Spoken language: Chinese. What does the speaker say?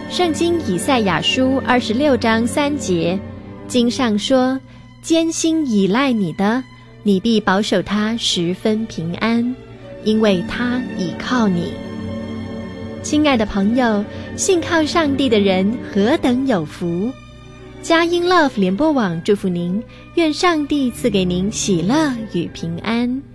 圣经以赛亚书26章3节，经上说，坚心倚赖你的，你必保守他十分平安，因为他倚靠你。亲爱的朋友，信靠上帝的人何等有福！佳音 Love 联播网祝福您，愿上帝赐给您喜乐与平安。